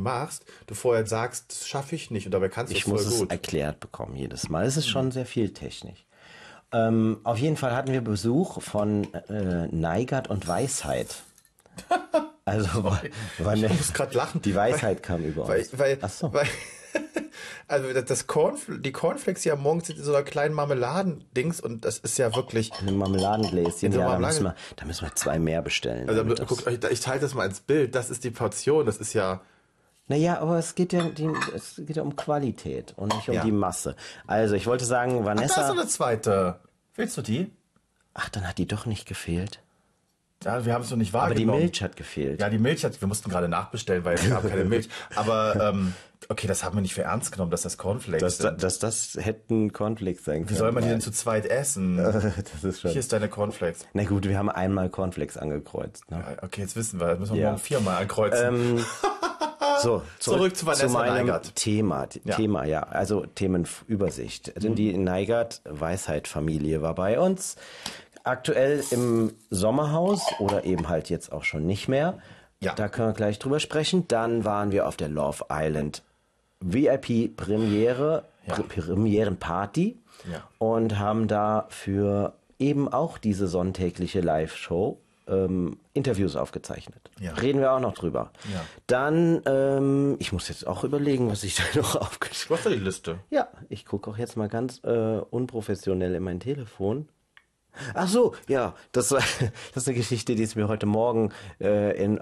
machst, du vorher sagst, das schaffe ich nicht und dabei kannst du es voll gut. Ich muss es gut. erklärt bekommen jedes Mal. Es ist schon sehr viel Technik. Auf jeden Fall hatten wir Besuch von Neigert und Weisheit. Also, ich muss gerade lachen. Die Weisheit kam über uns. Ach so. Also die Cornflakes, die ja morgens sind in so einer kleinen Marmeladendings und das ist ja wirklich... Ein Marmeladengläschen, ja, da müssen wir 2 mehr bestellen. Also guckt euch, ich teile das mal ins Bild, das ist die Portion, das ist ja... Naja, aber es geht ja um Qualität und nicht um die Masse. Also, ich wollte sagen, Vanessa... Ach, da ist noch eine zweite. Willst du die? Ach, dann hat die doch nicht gefehlt. Ja, wir haben es noch nicht wahrgenommen. Aber die Milch hat gefehlt. Ja, wir mussten gerade nachbestellen, weil es gab keine Milch. Aber, okay, das haben wir nicht für ernst genommen, dass das Cornflakes sind. Das hätten Cornflakes sein können. Wie soll man die denn zu zweit essen? Das ist schon... Hier ist deine Cornflakes. Na gut, wir haben einmal Cornflakes angekreuzt. Ne? Ja, okay, jetzt wissen wir. Das müssen wir morgen 4-mal ankreuzen. So, zurück zu Vanessa meinem Neigert. Thema, also Themenübersicht. Denn die Neigert-Weisheit-Familie war bei uns. Aktuell im Sommerhaus oder eben halt jetzt auch schon nicht mehr. Ja. Da können wir gleich drüber sprechen. Dann waren wir auf der Love Island VIP-Premiere, Premierenparty und haben da für eben auch diese sonntägliche Live-Show Interviews aufgezeichnet. Ja. Reden wir auch noch drüber. Ja. Dann, ich muss jetzt auch überlegen, was ich da noch aufgeschrieben habe. Du hast ja die Liste. Ja, ich gucke auch jetzt mal ganz unprofessionell in mein Telefon. Ach so, ja, das ist eine Geschichte, die ist mir heute Morgen in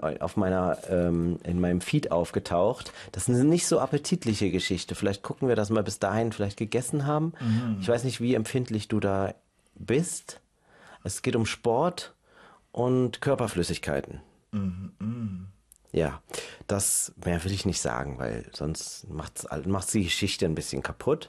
meinem Feed aufgetaucht. Das ist eine nicht so appetitliche Geschichte. Vielleicht gucken wir das mal bis dahin vielleicht gegessen haben. Mhm. Ich weiß nicht, wie empfindlich du da bist. Es geht um Sport und Körperflüssigkeiten. Mhm. Ja, das mehr will ich nicht sagen, weil sonst macht's die Geschichte ein bisschen kaputt.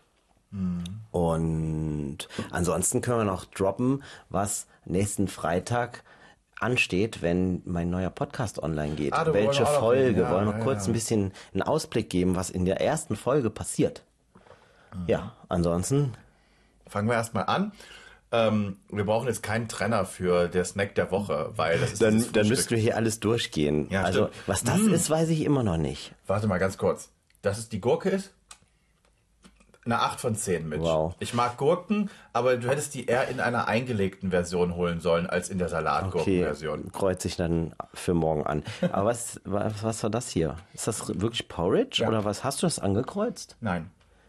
Und ansonsten können wir noch droppen, was nächsten Freitag ansteht, wenn mein neuer Podcast online geht. Welche Folge? Wollen wir kurz ein bisschen einen Ausblick geben, was in der ersten Folge passiert. Ja, ansonsten... Fangen wir erstmal an. Wir brauchen jetzt keinen Trenner für der Snack der Woche, weil das ist dann müssten wir hier alles durchgehen. Ja, also, was das ist, weiß ich immer noch nicht. Warte mal ganz kurz. Dass es die Gurke ist? Eine 8 von 10, Mitch. Wow. Ich mag Gurken, aber du hättest die eher in einer eingelegten Version holen sollen, als in der Salatgurkenversion. Okay, kreuze ich dann für morgen an. Aber was war das hier? Ist das wirklich Porridge oder was? Hast du das angekreuzt? Nein.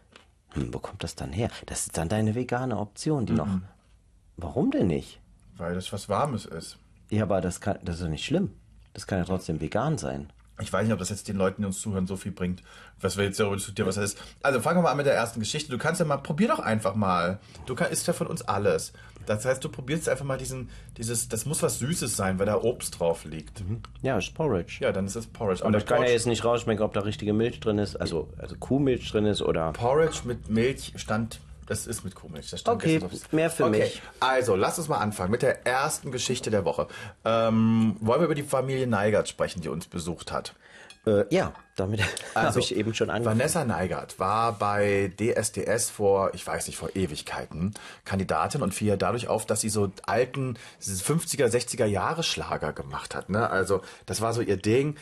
Wo kommt das dann her? Das ist dann deine vegane Option, die noch... Warum denn nicht? Weil das was Warmes ist. Ja, aber das ist doch nicht schlimm. Das kann ja trotzdem vegan sein. Ich weiß nicht, ob das jetzt den Leuten, die uns zuhören, so viel bringt, was wir jetzt darüber diskutieren, was das ist. Also fangen wir mal an mit der ersten Geschichte. Du kannst ja mal, probier doch einfach mal. Isst ja von uns alles. Das heißt, du probierst einfach mal das muss was Süßes sein, weil da Obst drauf liegt. Ja, ist Porridge. Ja, dann ist es Porridge. Aber ich kann ja jetzt nicht rausschmecken, ob da richtige Milch drin ist, also Kuhmilch drin ist oder... Porridge mit Milch das ist mit Kuhmilch. Das stand okay, mehr für mich. Also, lass uns mal anfangen mit der ersten Geschichte der Woche. Wollen wir über die Familie Neigert sprechen, die uns besucht hat? Ja, damit habe ich eben schon angefangen. Vanessa Neigert war bei DSDS vor Ewigkeiten Kandidatin und fiel dadurch auf, dass sie so alten 50er, 60er Jahre Schlager gemacht hat. Ne? Also, das war so ihr Ding.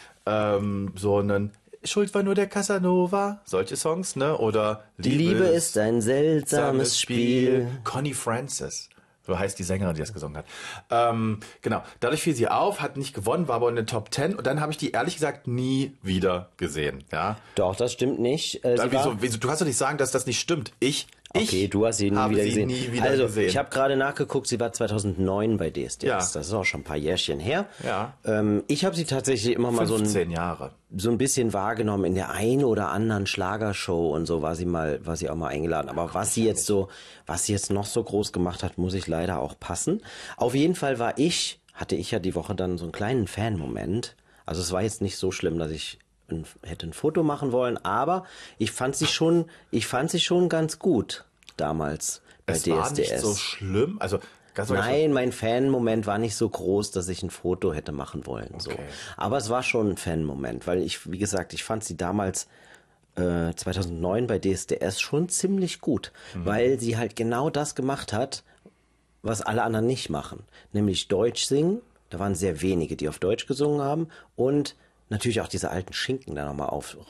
So einen Schuld war nur der Casanova, solche Songs, ne? Oder Die Liebe ist ein seltsames Spiel. Connie Francis, so heißt die Sängerin, die das gesungen hat. Genau, dadurch fiel sie auf, hat nicht gewonnen, war aber in den Top 10 und dann habe ich die ehrlich gesagt nie wieder gesehen. Ja? Doch, das stimmt nicht. Wieso? Du kannst doch nicht sagen, dass das nicht stimmt. Okay, du hast sie nie wieder gesehen. Nie wieder gesehen. Ich habe gerade nachgeguckt, sie war 2009 bei DSDS. Ja. Das ist auch schon ein paar Jährchen her. Ja. Ich habe sie tatsächlich immer mal 15 Jahre. So ein bisschen wahrgenommen in der einen oder anderen Schlagershow und so war sie auch mal eingeladen. Aber was sie jetzt noch so groß gemacht hat, muss ich leider auch passen. Auf jeden Fall hatte ich ja die Woche dann so einen kleinen Fan-Moment. Also es war jetzt nicht so schlimm, dass ich hätte ein Foto machen wollen, aber ich fand sie schon ganz gut damals bei DSDS. War nicht so schlimm? Also nein, mein Fan-Moment war nicht so groß, dass ich ein Foto hätte machen wollen. Okay. So. Aber es war schon ein Fan-Moment, weil wie gesagt, ich fand sie damals 2009 bei DSDS schon ziemlich gut, weil sie halt genau das gemacht hat, was alle anderen nicht machen, nämlich Deutsch singen. Da waren sehr wenige, die auf Deutsch gesungen haben und natürlich auch diese alten Schinken da nochmal